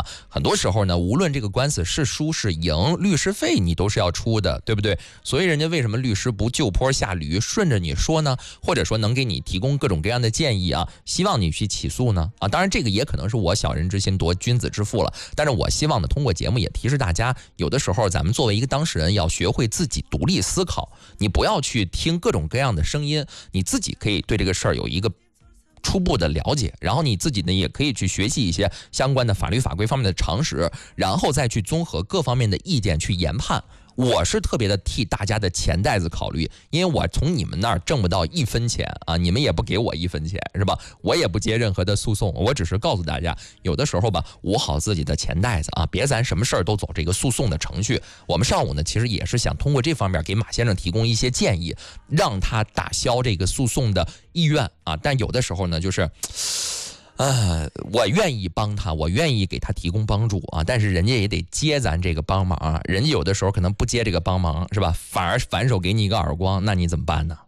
很多时候呢，无论这个官司是输是赢，律师费你都是要出的，对不对？所以人家为什么律师不就坡下驴，顺着你说呢？或者说能给你提供各种各样的建议啊，希望你去起诉呢？当然这个也可能是我小人之心夺君子之腹了，但是我希望呢，通过节目也提示大家，有的时候咱们作为一个当事人，要学会自己独立思考，你不要去听各种各样的声音，你自己可以对这个事儿有一个初步的了解，然后你自己呢也可以去学习一些相关的法律法规方面的常识，然后再去综合各方面的意见去研判。我是特别的替大家的钱袋子考虑，因为我从你们那儿挣不到1分钱啊，你们也不给我1分钱，是吧？我也不接任何的诉讼，我只是告诉大家，有的时候吧，捂好自己的钱袋子啊，别咱什么事儿都走这个诉讼的程序。我们上午呢，其实也是想通过这方面给马先生提供一些建议，让他打消这个诉讼的意愿啊。但有的时候呢，就是我愿意帮他，我愿意给他提供帮助啊，但是人家也得接咱这个帮忙啊，人家有的时候可能不接这个帮忙，是吧？反而反手给你一个耳光，那你怎么办呢？